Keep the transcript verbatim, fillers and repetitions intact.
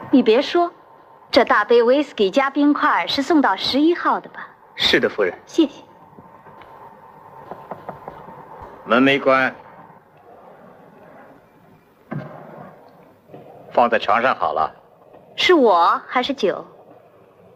你别说，这大杯威士忌加冰块是送到十一号的吧？ 是的，夫人。 谢谢。 门没关，放在床上好了。 是我还是酒？